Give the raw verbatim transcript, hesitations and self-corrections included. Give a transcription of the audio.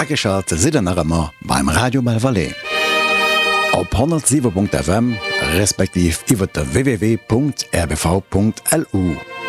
Ägeschalt Sidennerëmmer beim Radio Malvalais. Op hundertsieben Punkt F M respektiv iwwer der w w w Punkt r b v Punkt l u.